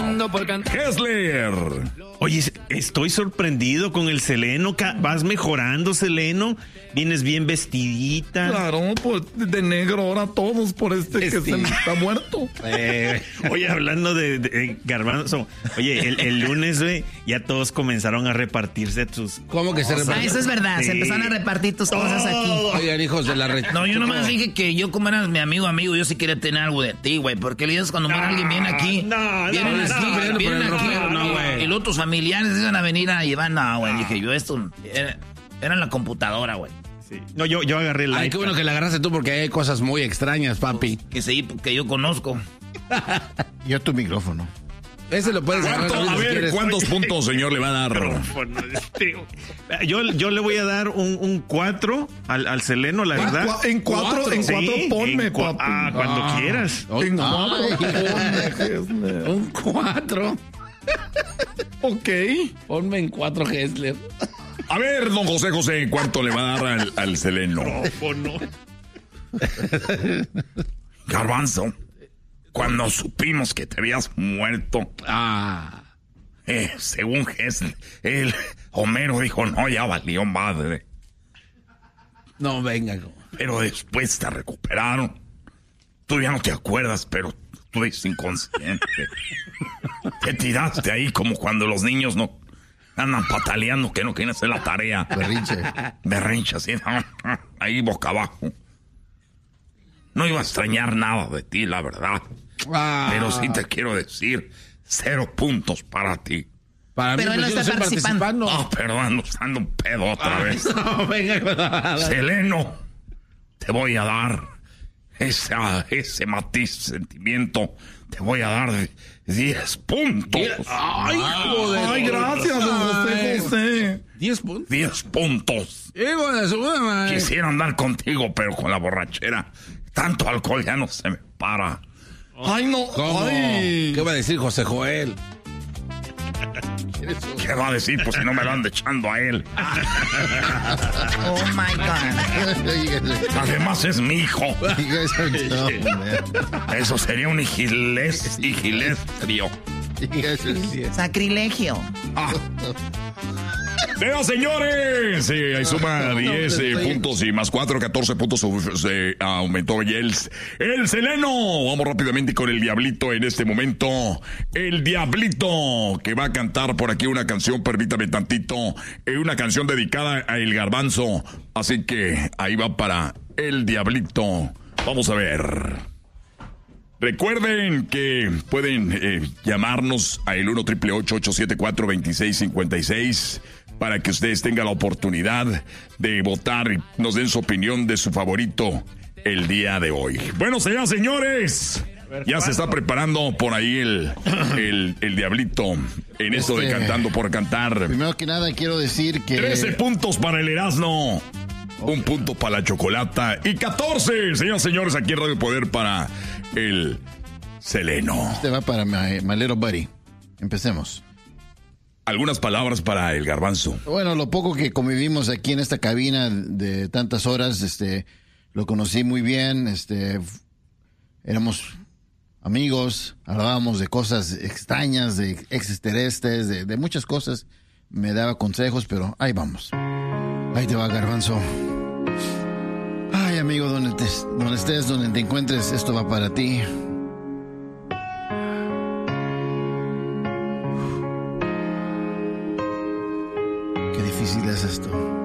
cantando por cantar. Hessler. Oye, estoy sorprendido con el Seleno. Vas mejorando, Seleno. Vienes bien vestidita. Claro, pues de negro ahora todos por que se me está muerto. Oye, hablando de Garbanzo. Oye, el lunes, güey, ya todos comenzaron a repartirse tus... ¿Cómo que se repartieron? Eso es verdad, Sí. se empezaron a repartir tus cosas aquí. Oigan, hijos de la red. No, yo nomás dije que yo, como eras mi amigo, yo sí quería tener algo de ti, güey. Porque le dices cuando muere alguien viene aquí. Vienen aquí, y luego tus familiares iban a venir a llevar. No, güey, dije yo, esto era en la computadora, güey. Sí. No, yo agarré el Ay, qué bueno que la agarraste tú porque hay cosas muy extrañas, papi. Que yo conozco. Yo tu micrófono. Ese lo puedes agarrar. A ver, ¿cuántos puntos, señor, le va a dar? Yo le voy a dar un 4 al Seleno, la verdad. En cuatro ponme, papi. Cuando quieras. En 4 ponme. Un 4. Ok. Ponme en 4, Hessler. A ver, don José, ¿cuánto le va a dar al Seleno? Garbanzo, cuando supimos que te habías muerto, según Hessler, Homero dijo, no, ya valió madre. No, venga. Pero después te recuperaron. Tú ya no te acuerdas, pero tú eres inconsciente. Te tiraste ahí como cuando los niños no andan pataleando que no quieren hacer la tarea. Berrinche, así, ahí boca abajo. No iba a extrañar nada de ti, la verdad. Pero sí te quiero decir, 0 puntos para ti. Para pero mí, él no está participando. Oh, perdón, ando un pedo otra vez. No, venga. Seleno, te voy a dar ese matiz, sentimiento. Te voy a dar 10 puntos. Ay, joder. Ay, gracias, don José. 10 puntos. 10 puntos. Hijo de su madre. Quisiera andar contigo, pero con la borrachera. Tanto alcohol ya no se me para. Ay, no. ¿Cómo? Ay. ¿Qué va a decir José Joel? ¿Qué va a decir? Pues si no me lo ando echando a él. Oh my God. Además es mi hijo. Eso sería un higilestrio. Sacrilegio. Vean, señores, ahí suma 10 puntos y más 4, 14 puntos se aumentó ya el Seleno. Vamos rápidamente con el Diablito en este momento. El Diablito, que va a cantar por aquí una canción, permítame tantito, una canción dedicada a El Garbanzo. Así que ahí va para el Diablito. Vamos a ver. Recuerden que pueden llamarnos a el 1-888-874-2656 para que ustedes tengan la oportunidad de votar y nos den su opinión de su favorito el día de hoy. Bueno, señoras y señores, ya se está preparando por ahí el Diablito en esto de Cantando por Cantar. Primero que nada quiero decir que 13 puntos para el Erasmo, 1 punto para la Chocolata y 14, señoras y señores, aquí en Radio Poder para el Seleno. Este va para Malero Buddy. Empecemos. Algunas palabras para el Garbanzo. Bueno, lo poco que convivimos aquí en esta cabina de tantas horas, lo conocí muy bien, éramos amigos, hablábamos de cosas extrañas, de extraterrestres, de muchas cosas. Me daba consejos, pero ahí vamos. Ahí te va, Garbanzo. Ay, amigo, donde estés, donde te encuentres, esto va para ti. Qué difícil es esto.